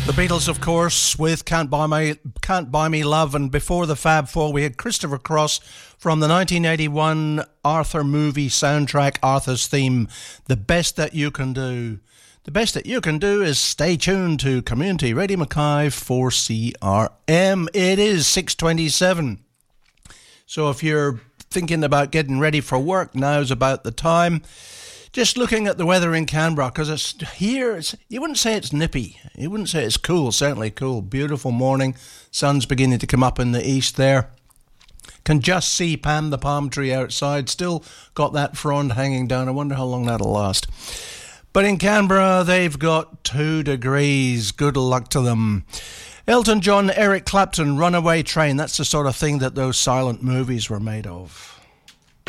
The Beatles, of course, with Can't Buy Me Love, and before the Fab Four, we had Christopher Cross from the 1981 Arthur movie soundtrack, Arthur's theme, The Best That You Can Do. The best that you can do is stay tuned to Community Radio Mackay 4CRM. It is 6:27. So if you're thinking about getting ready for work, now's about the time. Just looking at the weather in Canberra, because it's here, you wouldn't say it's nippy. You wouldn't say it's cool, certainly cool. Beautiful morning. Sun's beginning to come up in the east there. Can just see Pam the palm tree outside. Still got that frond hanging down. I wonder how long that'll last. But in Canberra, they've got 2 degrees. Good luck to them. Elton John, Eric Clapton, Runaway Train. That's the sort of thing that those silent movies were made of.